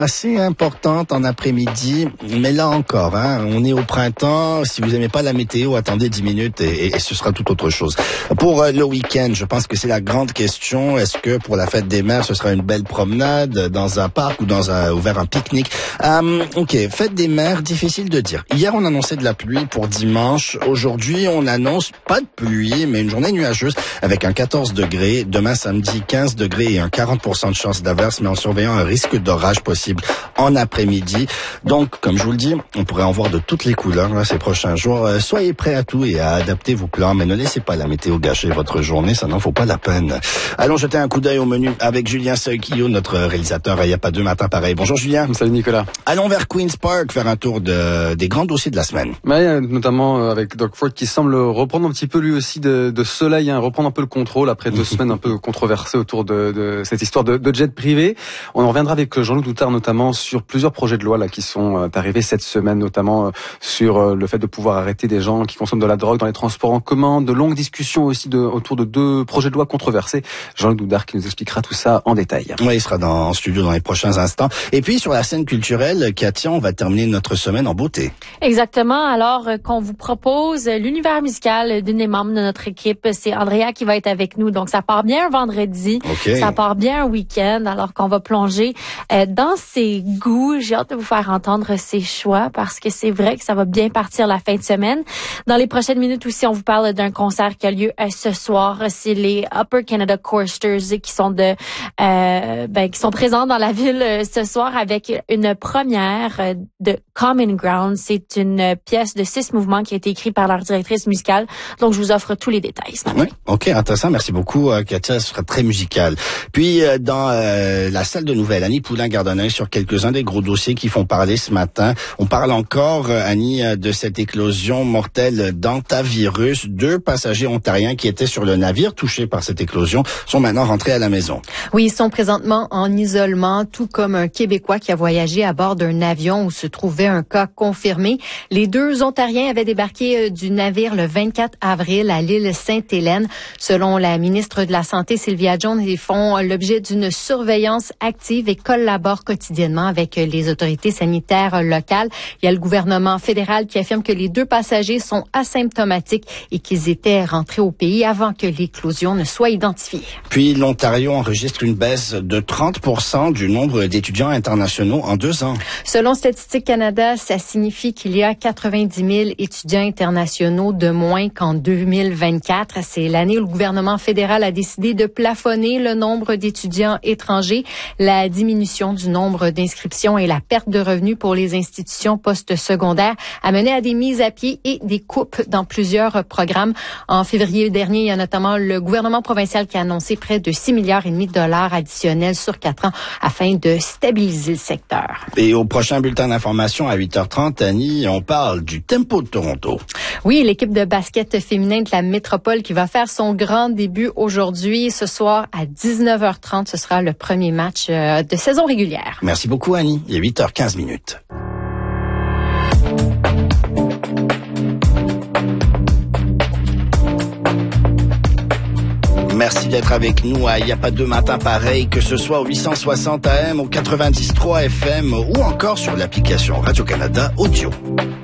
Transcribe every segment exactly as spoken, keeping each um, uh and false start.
Assez importante en après-midi, mais là encore, hein, on est au printemps. Si vous aimez pas la météo, attendez dix minutes et, et, et ce sera tout autre chose. Pour euh, le week-end, je pense que c'est la grande question. Est-ce que pour la fête des mères, ce sera une belle promenade dans un parc ou dans un ouvert un pique-nique? euh, Ok, fête des mères, difficile de dire. Hier, on annonçait de la pluie pour dimanche. Aujourd'hui, on annonce pas de pluie, mais une journée nuageuse avec un quatorze degrés. Demain, samedi, quinze degrés et un quarante pour cent de chance d'averse, mais en surveillant un risque d'orage possible en après-midi. Donc, comme je vous le dis, on pourrait en voir de toutes les couleurs là, ces prochains jours. Euh, soyez prêts à tout et à adapter vos plans, mais ne laissez pas la météo gâcher votre journée, ça n'en vaut pas la peine. Allons jeter un coup d'œil au menu avec Julien Seuquillot, notre réalisateur. Il n'y a pas deux matins pareils. Bonjour Julien. Salut Nicolas. Allons vers Queen's Park, faire un tour de, des grands dossiers de la semaine. Ouais, notamment avec Doug Ford qui semble reprendre un petit peu lui aussi de, de soleil, hein, reprendre un peu le contrôle après deux semaines un peu controversées autour de, de cette histoire de, de jet privé. On en reviendra avec Jean-Loup Doutard notamment sur plusieurs projets de loi là qui sont euh, arrivés cette semaine, notamment euh, sur euh, le fait de pouvoir arrêter des gens qui consomment de la drogue dans les transports en commun, de longues discussions aussi de, autour de deux projets de loi controversés. Jean-Loup Doutard qui nous expliquera tout ça en détail. Oui, il sera dans, en studio dans les prochains instants. Et puis sur la scène culturelle, Katia, on va terminer notre semaine en beauté. Exactement. Alors euh, qu'on vous propose l'univers musical d'une des membres de notre équipe, c'est Andrea qui va être avec nous. Donc ça part bien un vendredi, okay. Ça part bien un week-end. Alors qu'on va plonger euh, dans ses goûts. J'ai hâte de vous faire entendre ses choix parce que c'est vrai que ça va bien partir la fin de semaine. Dans les prochaines minutes aussi, on vous parle d'un concert qui a lieu euh, ce soir. C'est les Upper Canada Choristers qui sont de euh, ben, qui sont présents dans la ville euh, ce soir avec une première euh, de Common Ground. C'est une pièce de six mouvements qui a été écrite par leur directrice musicale. Donc, je vous offre tous les détails ce matin. Oui, ok, intéressant. Merci beaucoup, euh, Katia. Ce sera très musical. Puis, euh, dans euh, la salle de nouvelles, Annie Poulain garde un œil sur quelques-uns des gros dossiers qui font parler ce matin. On parle encore, euh, Annie, euh, de cette éclosion mortelle d'hantavirus. Deux passagers ontariens qui étaient sur le navire touchés par cette éclosion sont maintenant rentrés à la maison. Oui, ils sont présentement en isolement, tout comme un Québécois qui a voyagé à bord d'un avion où se trouvait un cas confirmé. Les deux Ontariens avaient débarqué du navire le vingt-quatre avril à l'île Sainte-Hélène. Selon la ministre de la Santé, Sylvia Jones, ils font l'objet d'une surveillance active et collaborent quotidiennement avec les autorités sanitaires locales. Il y a le gouvernement fédéral qui affirme que les deux passagers sont asymptomatiques et qu'ils étaient rentrés au pays avant que l'éclosion ne soit identifiée. Puis l'Ontario enregistre une baisse de trente pour cent du nombre d'étudiants internationaux en deux ans. Selon Statistique Canada, ça signifie qu'il y a quatre-vingt-dix mille étudiants internationaux de moins qu'en deux mille vingt-quatre. C'est l'année où le gouvernement fédéral a décidé de plafonner le nombre d'étudiants étrangers. La diminution du nombre d'inscriptions et la perte de revenus pour les institutions postsecondaires a mené à des mises à pied et des coupes dans plusieurs programmes. En février dernier, il y a notamment le gouvernement provincial qui a annoncé près de six milliards et demi de dollars additionnels sur quatre ans afin de stabiliser le secteur. Et au prochain bulletin d'information à huit heures trente, Annie, on parle du Tempo de Toronto. Oui, l'équipe de basket féminin de la métropole qui va faire son grand début aujourd'hui. Ce soir à dix-neuf heures trente, ce sera le premier match de saison régulière. Merci beaucoup, Annie. Il est huit heures quinze minutes. Merci d'être avec nous à Il n'y a pas deux matins pareils, que ce soit au huit cent soixante A M, au quatre-vingt-dix trois F M ou encore sur l'application Radio-Canada Audio.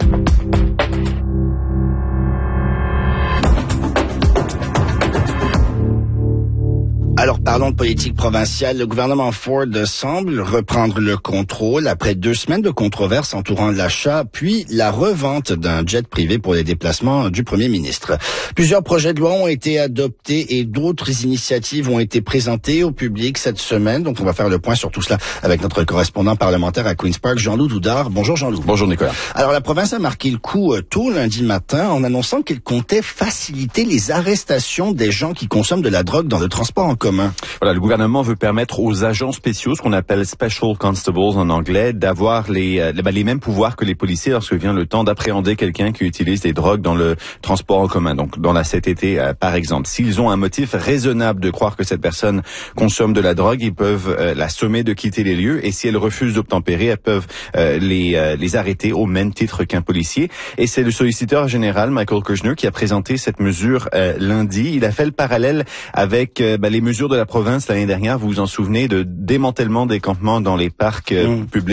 Alors, parlons de politique provinciale. Le gouvernement Ford semble reprendre le contrôle après deux semaines de controverses entourant l'achat puis la revente d'un jet privé pour les déplacements du premier ministre. Plusieurs projets de loi ont été adoptés et d'autres initiatives ont été présentées au public cette semaine. Donc, on va faire le point sur tout cela avec notre correspondant parlementaire à Queen's Park, Jean-Loup Doutard. Bonjour Jean-Loup. Bonjour Nicolas. Alors, la province a marqué le coup tôt lundi matin en annonçant qu'elle comptait faciliter les arrestations des gens qui consomment de la drogue dans le transport en commun. Voilà, le gouvernement veut permettre aux agents spéciaux, ce qu'on appelle Special Constables en anglais, d'avoir les, euh, les mêmes pouvoirs que les policiers lorsque vient le temps d'appréhender quelqu'un qui utilise des drogues dans le transport en commun. Donc, dans la C T T, euh, par exemple. S'ils ont un motif raisonnable de croire que cette personne consomme de la drogue, ils peuvent euh, la sommer de quitter les lieux. Et si elle refuse d'obtempérer, elles peuvent euh, les, euh, les arrêter au même titre qu'un policier. Et c'est le solliciteur général, Michael Kushner, qui a présenté cette mesure euh, lundi. Il a fait le parallèle avec euh, bah, les mesures de la province l'année dernière, vous vous en souvenez, de démantèlement des campements dans les parcs euh, mmh. publics.